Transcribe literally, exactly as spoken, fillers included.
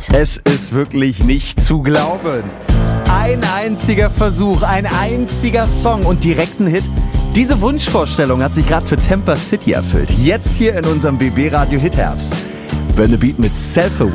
Es ist wirklich nicht zu glauben. Ein einziger Versuch, ein einziger Song und direkt ein Hit. Diese Wunschvorstellung hat sich gerade für Tampa City erfüllt. Jetzt hier in unserem B B Radio Hit Herbst. Burn the Beat mit Self-Aware.